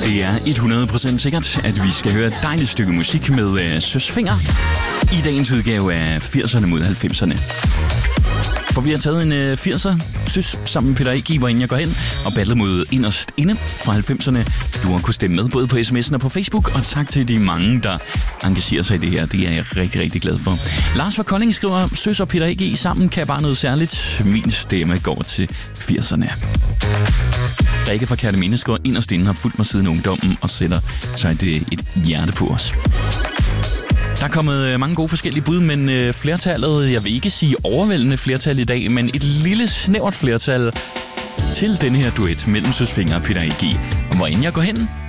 Det er 100% sikkert, at vi skal høre et dejligt stykke musik med Søsfinger i dagens udgave af 80'erne mod 90'erne. For vi har taget en 80'er Søs sammen med Peter A.G., hvor jeg går hen og battler mod Inderst Inde fra 90'erne. Du har kunnet stemme med både på sms'en og på Facebook, og tak til de mange, der engagerer sig i det her. Det er jeg rigtig, rigtig glad for. Lars fra Kolding skriver, Søs og Peter A.G. sammen kan bare noget særligt. Min stemme går til 80'erne. Rikke fra Kærteminde skriver, Inderst Inde har fulgt mig siden ungdommen og sætter så et hjerte på os. Der er kommet mange gode forskellige bud, men flertallet, jeg vil ikke sige overvældende flertal i dag, men et lille snævert flertal til denne her duet mellem Søsfinger og Peter A.G. Og hvor end jeg går hen,